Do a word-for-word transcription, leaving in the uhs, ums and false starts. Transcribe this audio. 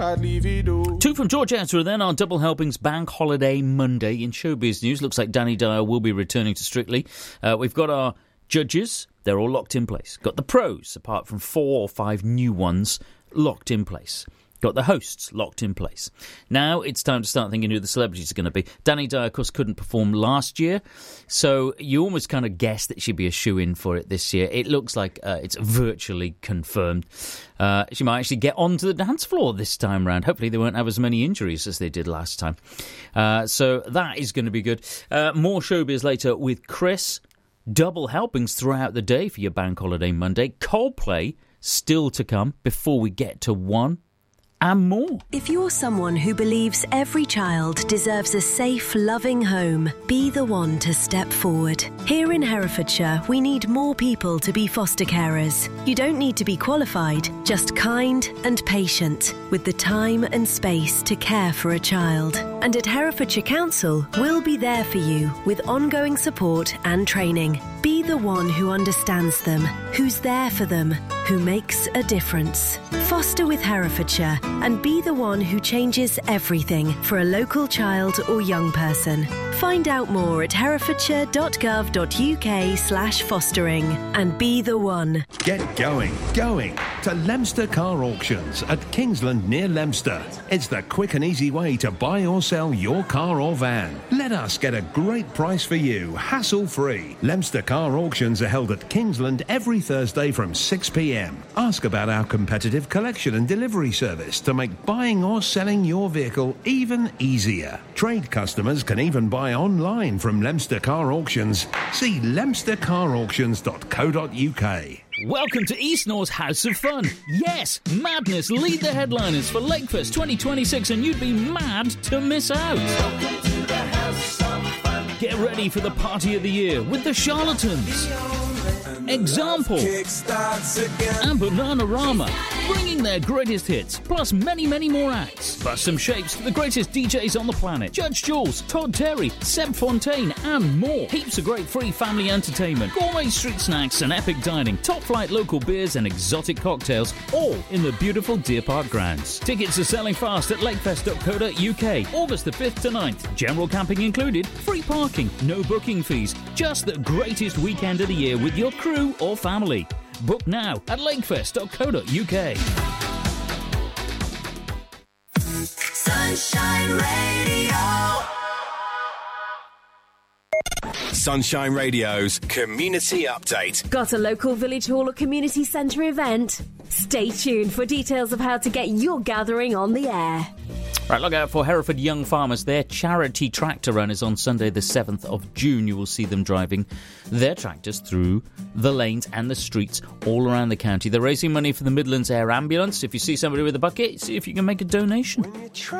Two from George Ezra then on Double Helpings Bank Holiday Monday. In showbiz news, looks like Danny Dyer will be returning to Strictly. Uh, we've got our judges. They're all locked in place. Got the pros, apart from four or five new ones, locked in place. Got the hosts locked in place. Now it's time to start thinking who the celebrities are going to be. Danny Dyer, of course, couldn't perform last year, so you almost kind of guess that she'd be a shoo-in for it this year. It looks like uh, it's virtually confirmed. Uh, she might actually get onto the dance floor this time round. Hopefully they won't have as many injuries as they did last time. Uh, so that is going to be good. Uh, more showbiz later with Chris. Double helpings throughout the day for your Bank Holiday Monday. Coldplay still to come before we get to one. And more. If you're someone who believes every child deserves a safe, loving home, be the one to step forward. Here in Herefordshire, we need more people to be foster carers. You don't need to be qualified, just kind and patient, with the time and space to care for a child. And at Herefordshire Council, we'll be there for you with ongoing support and training. Be the one who understands them, who's there for them, who makes a difference. Foster with Herefordshire and be the one who changes everything for a local child or young person. Find out more at herefordshire.gov.uk slash fostering and be the one. Get going, going to Leominster Car Auctions at Kingsland near Leominster. It's the quick and easy way to buy or sell your car or van. Let us get a great price for you, hassle-free. Leominster Car Auctions are held at Kingsland every Thursday from six p m. Ask about our competitive collection and delivery service to make buying or selling your vehicle even easier. Trade customers can even buy online from Leominster Car Auctions. See leominster car auctions dot co dot uk. Welcome to East North's House of Fun. Yes, Madness lead the headliners for Lakefest twenty twenty-six, and you'd be mad to miss out. Welcome to the House of Fun. Get ready for the party of the year with the Charlatans, Example, and Bananarama, bringing their greatest hits, plus many, many more acts. Plus some shapes to the greatest D Js on the planet. Judge Jules, Todd Terry, Seb Fontaine, and more. Heaps of great free family entertainment, gourmet street snacks and epic dining, top-flight local beers and exotic cocktails, all in the beautiful Deer Park grounds. Tickets are selling fast at lakefest dot co dot uk. August the fifth to ninth. General camping included, free parking, no booking fees. Just the greatest weekend of the year with your crew or family. Book now at lakefest dot co dot uk. Sunshine Radio. Sunshine Radio's Community Update. Got a local village hall or community centre event? Stay tuned for details of how to get your gathering on the air. Right, look out for Hereford Young Farmers. Their charity tractor run is on Sunday the seventh of June. You will see them driving their tractors through the lanes and the streets all around the county. They're raising money for the Midlands Air Ambulance. If you see somebody with a bucket, see if you can make a donation.